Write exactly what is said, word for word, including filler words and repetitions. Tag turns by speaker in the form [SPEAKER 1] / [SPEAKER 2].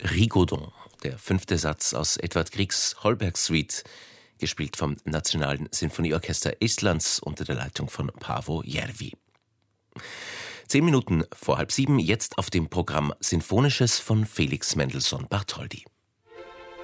[SPEAKER 1] Rigaudon, der fünfte Satz aus Edvard Griegs Holberg-Suite, gespielt vom Nationalen Sinfonieorchester Estlands unter der Leitung von Paavo Järvi. Zehn Minuten vor halb sieben, jetzt auf dem Programm Sinfonisches von Felix Mendelssohn Bartholdy.